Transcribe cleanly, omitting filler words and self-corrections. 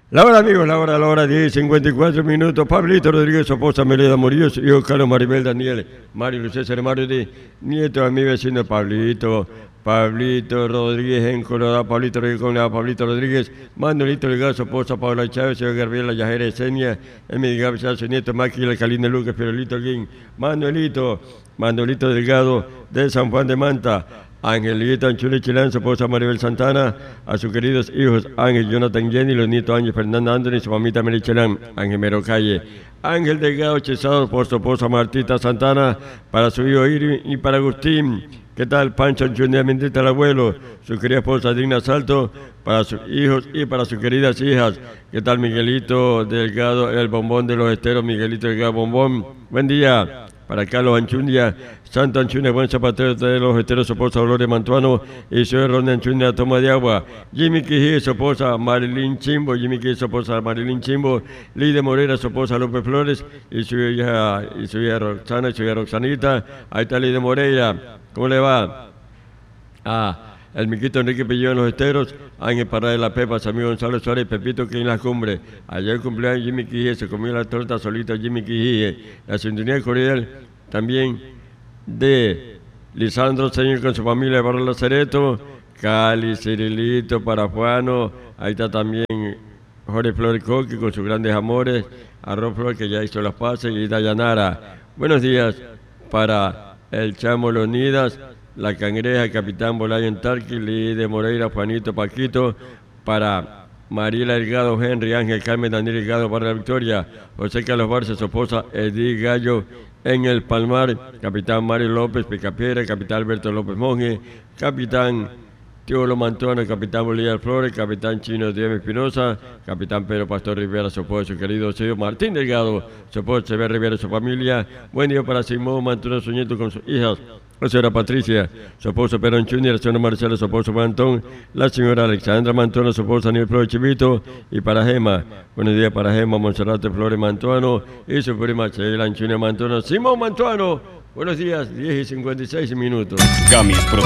La hora, amigos, la hora 10:54 minutos. Pablito Rodríguez, su esposa Meleda Murillo, su hijo Carlos Maribel Daniel, Mario Luis César Mario de nieto de mi vecino Pablito Rodríguez en Colorado, Pablito Rodríguez, Manuelito Delgado, su esposa Paula Chávez, señor Gabriela Yajera Esenia, Emilio Gabsal, su nieto Máquila Calina Lucas, Pirolito Alguín, Manuelito Delgado de San Juan de Manta, Angelita Anchule Chilán, su esposa Maribel Santana, a sus queridos hijos Ángel, Jonathan, Jenny, los nietos Ángel, Fernanda, Anthony, su mamita Mary Chelán, Ángel Mero Calle, Ángel Delgado Chesado por su esposa Martita Santana, para su hijo Iri y para Agustín. ¿Qué tal? Pancho Anchundia Mendita, el abuelo, su querida esposa Digna Salto, para sus hijos y para sus queridas hijas. ¿Qué tal? Miguelito Delgado, el bombón de los esteros, Miguelito Delgado Bombón. Buen día. Para Carlos Anchundia, Santo Anchundia, buen zapatero de los esteros, su esposa Dolores Mantuano y su Ronda Anchundia, toma de agua. Jimmy Quijí, su esposa Marilyn Chimbo, Lidia Morera, su esposa López Flores y su hija Roxana y su hija Roxanita. Ahí está Lidia Moreira. ¿Cómo le va? El miquito Enrique Pillón en los esteros, Ángel Parada de la Pepa, su amigo Gonzalo Suárez, Pepito que en la cumbre. Ayer cumpleaños Jimmy Quijé, se comió la torta solita Jimmy Quijé. La sintonía cordial también de Lisandro Señor con su familia de Barrio Lazareto, Cali, Cirilito, Parafuano. Ahí está también Jorge Flores Coqui con sus grandes amores, Arroz Flor que ya hizo las paces y Dayanara. Buenos días para el Chamo Leonidas, La Cangreja, Capitán Bolayo en Tarqui, de Moreira, Juanito, Paquito, para Mariela Delgado, Henry, Ángel, Carmen, Daniel Delgado, para la Victoria, José Carlos Barça, su esposa Edith Gallo en el Palmar, Capitán Mario López, Picapiedra, Capitán Alberto López Monge, Capitán Teolo Mantuano, Capitán Bolívar Flores, Capitán Chino Diego Espinosa, Capitán Pedro Pastor Rivera, su esposo, su querido señor Martín Delgado, su esposo Severo Rivera, su familia. Buen día para Simón Mantuano, su nieto con sus hijas. La señora Patricia, su esposo Perón Junior, la señora Marcela, su esposo Mantón, la señora Alexandra Mantuano, su esposo Daniel Flores Chivito, y para Gema, buenos días para Gema, Monserrate Flores Mantuano, y su prima Sheila Anchunia Mantuano, Simón Mantuano. Buenos días, 10:56 minutos. Gamis